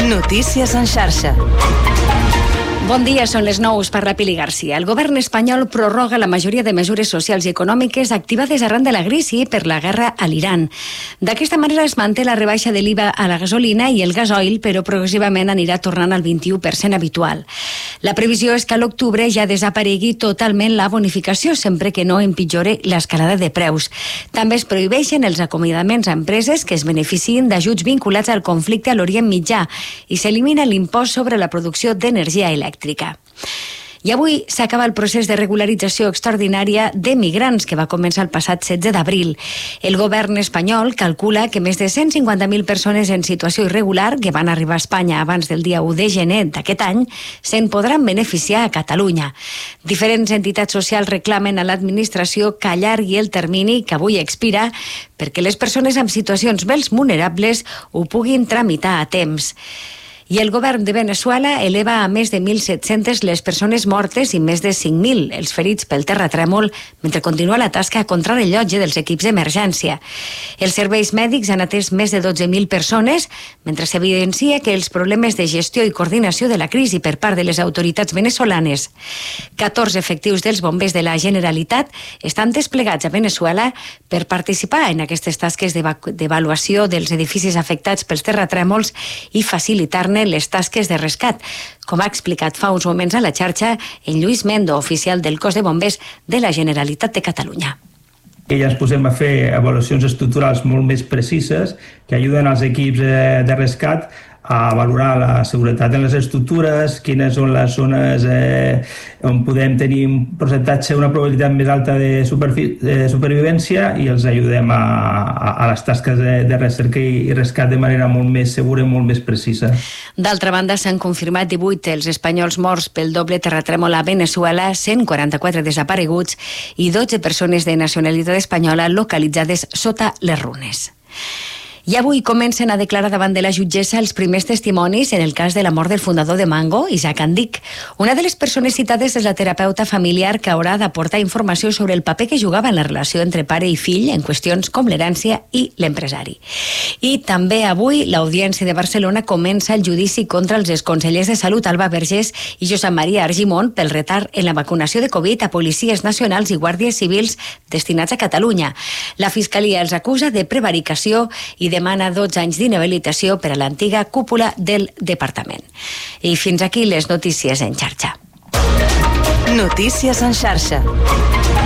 Notícies en xarxa. Bon dia, són les 9, parla Pili Garcia. El govern espanyol prorroga la majoria de mesures socials i econòmiques activades arran de la crisi per la guerra a l'Iran. D'aquesta manera es manté la rebaixa de l'IVA a la gasolina i el gasoil, però progressivament anirà tornant al 21% habitual. La previsió és que a l'octubre ja desaparegui totalment la bonificació, sempre que no empitjore l'escalada de preus. També es prohibeixen els acomiadaments a empreses que es beneficien d'ajuts vinculats al conflicte a l'Orient Mitjà i s'elimina l'impost sobre la producció d'energia elèctrica. I avui s'acaba el procés de regularització extraordinària de migrants que va començar el passat 16 d'abril. El govern espanyol calcula que més de 150.000 persones en situació irregular que van arribar a Espanya abans del dia 1 de gener d'aquest any se'n podran beneficiar a Catalunya. Diferents entitats socials reclamen a l'administració que allargui el termini que avui expira perquè les persones amb situacions més vulnerables ho puguin tramitar a temps. I el govern de Veneçuela eleva a més de 1.700 les persones mortes i més de 5.000 els ferits pel terratrèmol mentre continua la tasca contra el rellotge dels equips d'emergència. Els serveis mèdics han atès més de 12.000 persones, mentre s'evidencia que els problemes de gestió i coordinació de la crisi per part de les autoritats venezolanes. 14 efectius dels bombers de la Generalitat estan desplegats a Veneçuela per participar en aquestes tasques d'avaluació dels edificis afectats pels terratrèmols i facilitar-ne les tasques de rescat, com ha explicat fa uns moments a la xarxa en Lluís Mendo, oficial del cos de bombers de la Generalitat de Catalunya. Ja ens posem a fer avaluacions estructurals molt més precises que ajuden als equips de rescat a valorar la seguretat en les estructures, quines són les zones on podem tenir un percentatge, una probabilitat més alta de supervivència i els ajudem a les tasques de recerca i rescat de manera molt més segura i molt més precisa. D'altra banda, s'han confirmat 18 els espanyols morts pel doble terratrèmol a Veneçuela, 144 desapareguts i 12 persones de nacionalitat espanyola localitzades sota les runes. I avui comencen a declarar davant de la jutgessa els primers testimonis en el cas de la mort del fundador de Mango, Isaac Andic. Una de les persones citades és la terapeuta familiar que haurà d'aportar informació sobre el paper que jugava en la relació entre pare i fill en qüestions com l'herència i l'empresari. I també avui l'Audiència de Barcelona comença el judici contra els exconsellers de Salut Alba Vergés i Josep Maria Argimon pel retard en la vacunació de Covid a policies nacionals i guàrdies civils destinats a Catalunya. La Fiscalia els acusa de prevaricació i demana 12 anys d'inhabilitació per a l'antiga cúpula del departament. I fins aquí les notícies en xarxa. Notícies en xarxa.